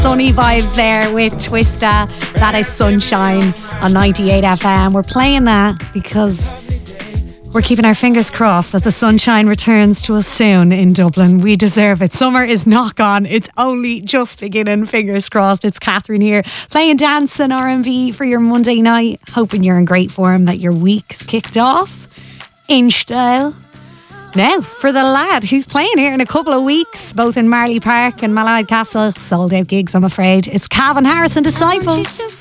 Sunny vibes there with Twista. That is Sunshine on 98 FM. We're playing that because we're keeping our fingers crossed that the sunshine returns to us soon in Dublin. We deserve it. Summer is not gone. It's only just beginning. Fingers crossed. It's Catherine here playing dance and R&B for your Monday night. Hoping you're in great form, that your week's kicked off in style. Now, for the lad who's playing here in a couple of weeks, both in Marley Park and Malahide Castle, sold out gigs, I'm afraid. It's Calvin Harris and Disciple.